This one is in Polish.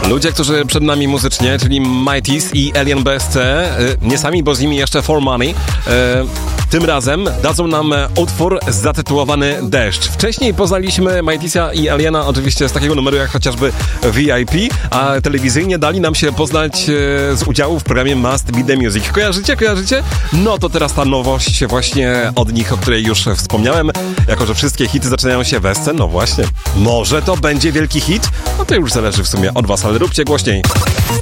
Ludzie, którzy przed nami muzycznie, czyli Mighties i Alien BSC, nie sami, bo z nimi jeszcze For Money, tym razem dadzą nam utwór zatytułowany Deszcz. Wcześniej poznaliśmy Mightiesa i Aliena oczywiście z takiego numeru jak chociażby VIP, a telewizyjnie dali nam się poznać z udziału w programie Must Be The Music. Kojarzycie? No to teraz ta nowość właśnie od nich, o której już wspomniałem. Jako że wszystkie hity zaczynają się we SC, no właśnie. Może to będzie wielki hit? No to już zależy w sumie od was, ale róbcie głośniej.